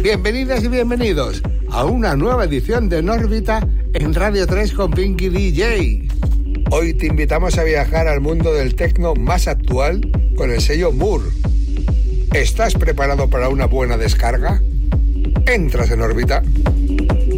Bienvenidas y bienvenidos a una nueva edición de En órbita en Radio 3 con Pinky DJ. Hoy te invitamos a viajar al mundo del techno más actual con el sello Moore. ¿Estás preparado para una buena descarga? Entras en órbita.